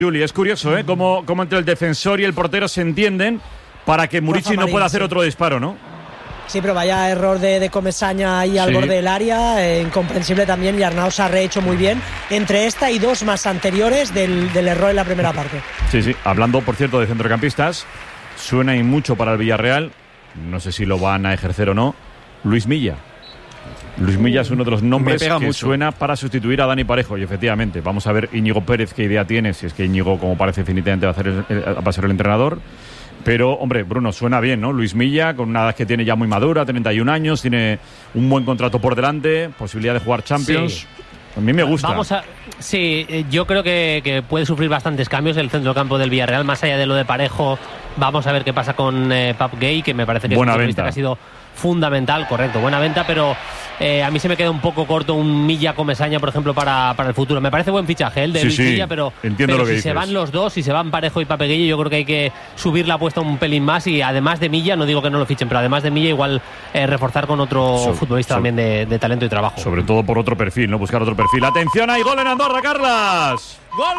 Juli, es curioso, cómo entre el defensor y el portero se entienden para que Murici no pueda hacer otro disparo, ¿no? Sí, pero vaya error de Comesaña ahí al borde del área, incomprensible también, y Arnau se ha rehecho muy bien entre esta y dos más anteriores del error en la primera parte. Sí, hablando, por cierto, de centrocampistas, suena y mucho para el Villarreal, no sé si lo van a ejercer o no, Luis Milla. Luis Milla es uno de los nombres que suena para sustituir a Dani Parejo, y efectivamente, vamos a ver Íñigo Pérez qué idea tiene, si es que Íñigo, como parece, definitivamente va a ser el entrenador. Pero, hombre, Bruno, suena bien, ¿no? Luis Milla, con una edad que tiene ya muy madura, 31 años, tiene un buen contrato por delante, posibilidad de jugar Champions. Sí. A mí me gusta. Yo creo que puede sufrir bastantes cambios el centrocampo del Villarreal, más allá de lo de Parejo. Vamos a ver qué pasa con Pape Gueye, que me parece que buena es un venta. Que ha sido fundamental, correcto, buena venta, pero a mí se me queda un poco corto un Milla Comesaña, por ejemplo, para el futuro. Me parece buen fichaje el de Luis Milla, pero lo que si se van los dos, si se van Parejo y Pape Gueye, yo creo que hay que subir la apuesta un pelín más, y además de Milla, no digo que no lo fichen, pero además de Milla igual reforzar con otro futbolista también de talento y trabajo. Sobre todo por otro perfil, ¿no? Buscar otro perfil. ¡Atención! ¡Hay gol en Andorra, Carlas! ¡Gol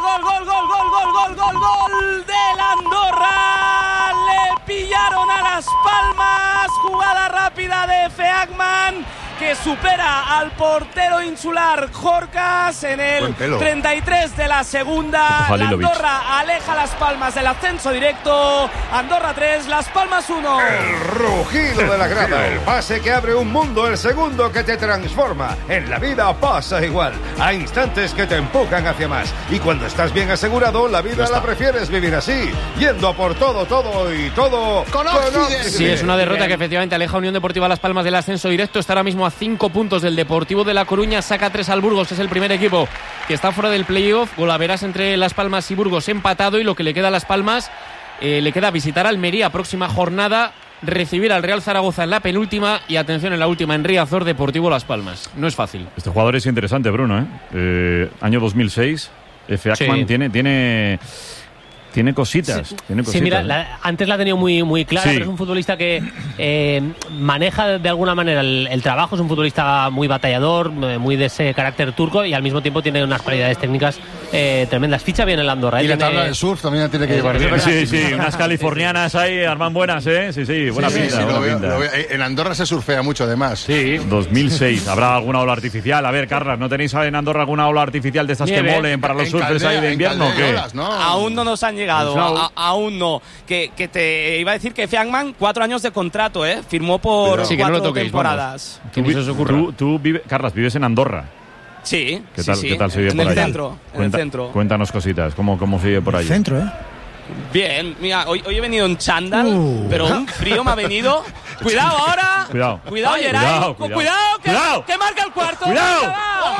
del Andorra! Le pillaron a Las Palmas. Jugada rápida de Feagman, que supera al portero insular Jorcas en el 33 de la segunda. La Andorra aleja a Las Palmas del ascenso directo. Andorra 3, Las Palmas 1. El rugido de la grada, el pase que abre un mundo, el segundo que te transforma. En la vida pasa igual. Hay instantes que te empujan hacia más. Y cuando estás bien asegurado, la vida la prefieres vivir así, yendo a por todo y todo con Oxide. Sí, es una derrota que efectivamente aleja a Unión Deportiva Las Palmas del ascenso directo. Está ahora mismo a 5 puntos del Deportivo de La Coruña, saca 3 al Burgos, es el primer equipo que está fuera del playoff. Golaveras entre Las Palmas y Burgos empatado, y lo que le queda a Las Palmas, le queda visitar Almería próxima jornada, recibir al Real Zaragoza en la penúltima y, atención, en la última en Riazor, Deportivo Las Palmas. No es fácil. Este jugador es interesante, Bruno, año 2006, Feagman tiene cositas. Sí, mira, antes la ha tenido muy clara, pero es un futbolista que maneja de alguna manera el trabajo, es un futbolista muy batallador, muy de ese carácter turco, y al mismo tiempo tiene unas cualidades técnicas tremendas. Ficha bien el Andorra. Y la tabla del surf también tiene que llevar bien. Sí, unas californianas ahí, arman buenas, Sí, buena pinta. En Andorra se surfea mucho, además. Sí. 2006. ¿Habrá alguna ola artificial? A ver, Carlas, ¿no tenéis en Andorra alguna ola artificial de estas que molen para los surfers ahí de invierno o qué? ¿No? Aún no nos han llegado, aún no. Que te iba a decir que Feagman, 4 años de contrato, firmó por 4 temporadas. Tú Carlas, vives en Andorra. Sí. ¿Qué tal se vive por allá? En el centro. Cuéntanos cositas, ¿cómo se vive por allá? En el centro, Bien, mira, hoy he venido en chándal, pero un frío me ha venido. Cuidado ahora. Cuidado, Geray. Cuidado, que marca el cuarto. Cuidado.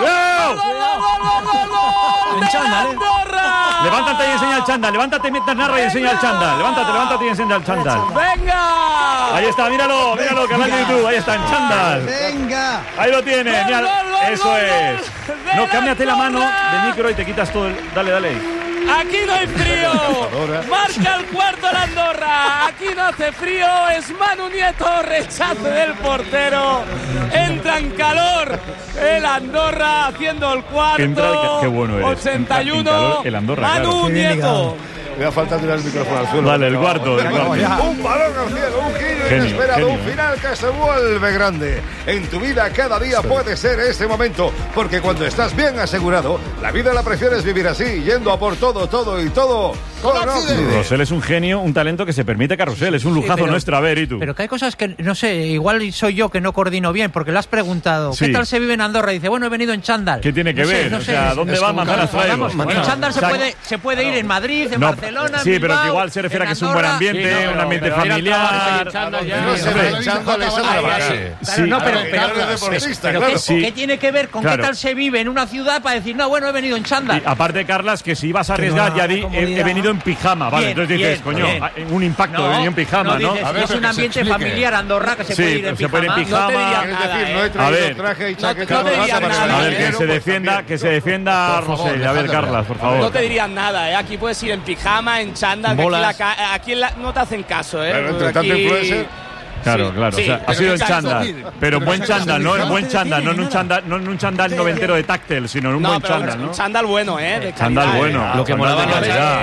En chándal, Andorra. Levántate y enseña el chándal. Levántate mientras narra y enseña el chándal. Levántate y enseña el chándal. Venga. Ahí está, míralo, canal de YouTube. Ahí está, en chándal. Venga. Ahí lo tienes. Eso es. No, cámbiate la mano de micro y te quitas todo. Dale. Aquí no hay frío. Marca el cuarto el Andorra. Aquí no hace frío. Es Manu Nieto. Rechace del portero. Entra en calor el Andorra haciendo el cuarto. Qué bueno eres. 81. El Andorra, Manu Nieto. Me ha faltado tirar el micrófono al suelo. Vale, el cuarto. Un balón al cielo, un giro inesperado, un final que se vuelve grande. En tu vida cada día puede ser ese momento, porque cuando estás bien asegurado, la vida la prefieres vivir así, yendo a por todo y todo con Oxide. Rosell es un genio, un talento que se permite Carrusel, es un lujazo nuestro. A ver, ¿y tú? Pero que hay cosas que, no sé, igual soy yo que no coordino bien, porque le has preguntado, ¿qué tal se vive en Andorra? Y dice, bueno, he venido en chándal. ¿Qué tiene que ver? O sea, ¿dónde va manzanas traigo? En chándal se puede ir en Madrid, en Barcelona, sí, pero que igual se refiere a que es un buen ambiente, un ambiente familiar. ¿Qué tiene que ver con qué tal se vive en una ciudad para decir, no, bueno, he venido en chándal? Aparte, Carlas, que si ibas a arriesgar, ya he venido en pijama, vale, entonces dices, coño, un impacto, he venido en pijama, ¿no? Es un ambiente familiar Andorra que se puede ir en pijama. No he traído traje y chaqueta. A ver, que se defienda Rosell. A ver, Carlas, por favor. No te dirían nada, aquí puedes ir en pijama, en chándal, aquí no te hacen caso, Pero entre tanto influencer. Claro, claro. Sí, o sea, ha sido en chándal. Pero en buen chándal, ¿no? En buen chándal, no en un chándal noventero de táctil, sino en un buen chándal, ¿no? Un chándal bueno, de chándal bueno. Lo que molaba